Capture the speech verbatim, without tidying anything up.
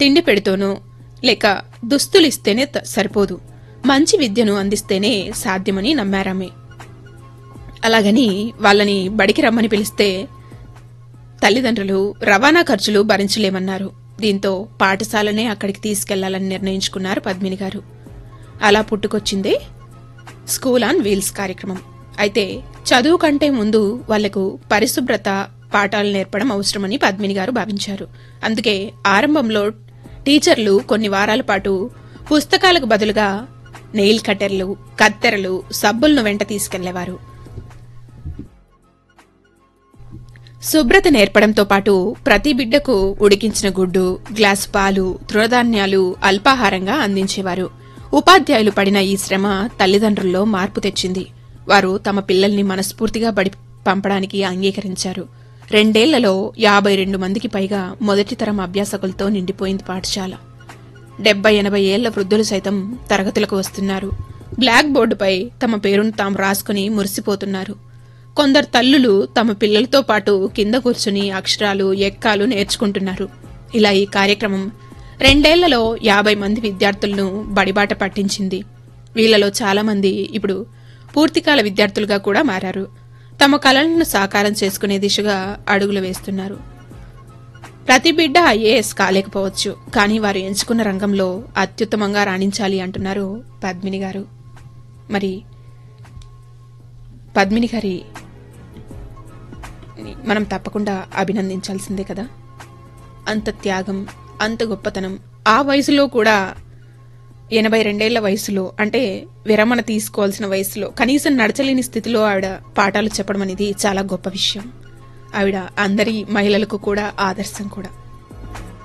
తిండి పెడుతోనో లేక దుస్తులిస్తేనే సరిపోదు, మంచి విద్యను అందిస్తేనే సాధ్యమని నమ్మారామె. అలాగని వాళ్ళని బడికి రమ్మని పిలిస్తే తల్లిదండ్రులు రవాణా ఖర్చులు భరించలేమన్నారు. దీంతో పాఠశాలనే అక్కడికి తీసుకెళ్లాలని నిర్ణయించుకున్నారు పద్మిని గారు. అలా పుట్టుకొచ్చిందే స్కూల్ ఆన్ వీల్స్ కార్యక్రమం. అయితే చదువు కంటే ముందు వాళ్లకు పరిశుభ్రత పాఠాలు నేర్పడం అవసరమని పద్మిని గారు భావించారు. అందుకే ఆరంభంలో టీచర్లు కొన్ని వారాల పాటు పుస్తకాలకు బదులుగా నెయిల్ కట్టర్లు, కత్తెరలు, సబ్బులను వెంట తీసుకెళ్లేవారు. శుభ్రత నేర్పడంతో పాటు ప్రతి బిడ్డకు ఉడికించిన గుడ్డు, గ్లాసు పాలు, తృణధాన్యాలు అల్పాహారంగా అందించేవారు. ఉపాధ్యాయులు పడిన ఈ శ్రమ తల్లిదండ్రుల్లో మార్పు తెచ్చింది. వారు తమ పిల్లల్ని మనస్ఫూర్తిగా బడి పంపడానికి అంగీకరించారు. రెండేళ్లలో యాభై రెండు మందికి పైగా మొదటి తరం అభ్యాసకులతో నిండిపోయింది పాఠశాల. డెబ్బై ఎనభై ఏళ్ల వృద్ధులు సైతం తరగతులకు వస్తున్నారు. బ్లాక్ బోర్డుపై తమ పేరును తాము రాసుకుని మురిసిపోతున్నారు. కొందరు తల్లులు తమ పిల్లలతో పాటు కింద కూర్చుని అక్షరాలు, ఎక్కాలు నేర్చుకుంటున్నారు. ఇలా ఈ కార్యక్రమం రెండేళ్లలో యాభై మంది విద్యార్థులను బడిబాట పట్టించింది. వీళ్లలో చాలా మంది ఇప్పుడు పూర్తికాల విద్యార్థులుగా కూడా మారారు. తమ కలలను సాకారం చేసుకునే దిశగా అడుగులు వేస్తున్నారు. ప్రతి బిడ్డ ఐఏఎస్ కాలేకపోవచ్చు, కానీ వారు ఎంచుకున్న రంగంలో అత్యుత్తమంగా రాణించాలి అంటున్నారు పద్మిని గారు. మరి పద్మిని గారి మనం తప్పకుండా అభినందించాల్సిందే కదా. అంత త్యాగం, అంత గొప్పతనం, ఆ వయసులో కూడా ఎనభై రెండేళ్ల వయసులో, అంటే విరమణ తీసుకోవాల్సిన వయసులో కనీసం నడచలేని స్థితిలో ఆవిడ పాఠాలు చెప్పడం అనేది చాలా గొప్ప విషయం. ఆవిడ అందరి మహిళలకు కూడా ఆదర్శం కూడా.